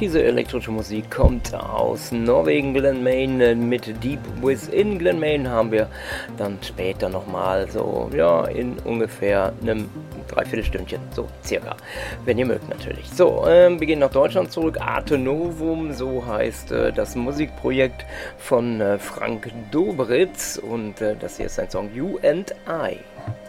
Diese elektrische Musik kommt aus Norwegen, Glen Main. Mit Deep Within Glen Main haben wir dann später nochmal so, ja, in ungefähr einem Dreiviertelstündchen, so circa, wenn ihr mögt natürlich. So, wir gehen nach Deutschland zurück. Arte Novum, so heißt das Musikprojekt von Frank Dobritz, und das hier ist sein Song You and I.